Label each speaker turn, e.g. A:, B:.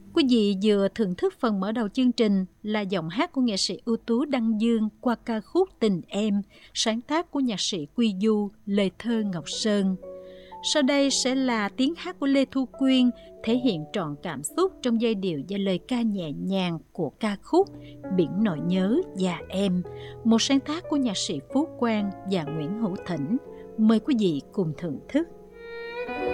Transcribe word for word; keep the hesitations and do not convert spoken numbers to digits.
A: Quý vị vừa thưởng thức phần mở đầu chương trình là giọng hát của nghệ sĩ ưu tú Đăng Dương qua ca khúc Tình Em, sáng tác của nhạc sĩ Quy Du, lời thơ Ngọc Sơn. Sau đây sẽ là tiếng hát của Lê Thu Quyên, thể hiện trọn cảm xúc trong giai điệu và lời ca nhẹ nhàng của ca khúc Biển Nỗi Nhớ Và Em, một sáng tác của nhạc sĩ Phú Quang và Nguyễn Hữu Thỉnh. Mời quý vị cùng thưởng thức.